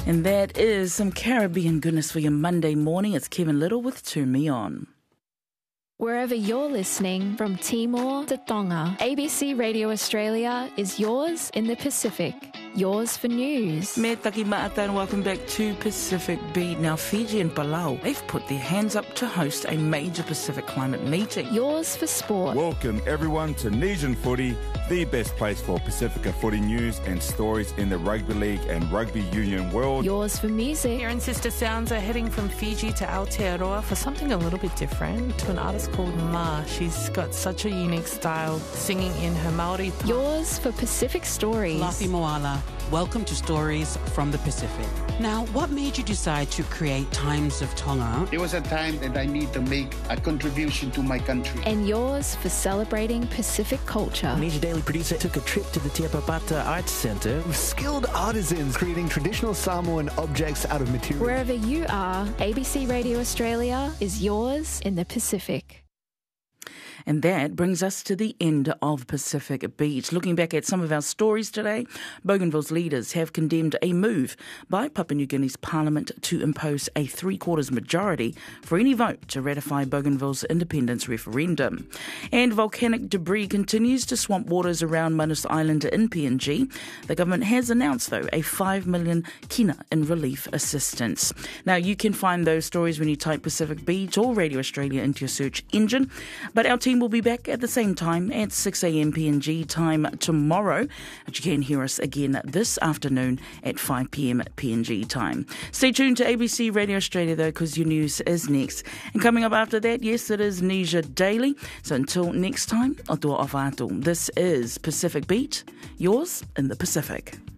And that is some Caribbean goodness for your Monday morning. It's Kevin Little with Turn Me On. Wherever you're listening, from Timor to Tonga, ABC Radio Australia is yours in the Pacific. Yours for news. Me taki ma'ata and welcome back to Pacific Beat. Now, Fiji and Palau, they've put their hands up to host a major Pacific climate meeting. Yours for sport. Welcome everyone to Nesian Footy, the best place for Pacifica footy news and stories in the rugby league and rugby union world. Yours for music. Here in Sister Sounds are heading from Fiji to Aotearoa for something a little bit different, to an artist called Ma. She's got such a unique style, singing in her Māori. Yours for Pacific stories. Lafi Moala, welcome to Stories from the Pacific. Now, what made you decide to create Times of Tonga? There was a time that I need to make a contribution to my country. And yours for celebrating Pacific culture. Major Daily Producer took a trip to the Te Apapata Arts Centre with skilled artisans creating traditional Samoan objects out of material. Wherever you are, ABC Radio Australia is yours in the Pacific. And that brings us to the end of Pacific Beat. Looking back at some of our stories today, Bougainville's leaders have condemned a move by Papua New Guinea's parliament to impose a three-quarters majority for any vote to ratify Bougainville's independence referendum. And volcanic debris continues to swamp waters around Manus Island in PNG. The government has announced, though, a 5 million kina in relief assistance. Now, you can find those stories when you type Pacific Beat or Radio Australia into your search engine. But our team will be back at the same time at 6 a.m. PNG time tomorrow. But you can hear us again this afternoon at 5 p.m. PNG time. Stay tuned to ABC Radio Australia, though, because your news is next. And coming up after that, yes, it is Nesia Daily. So until next time, Atua Awhātua. This is Pacific Beat, yours in the Pacific.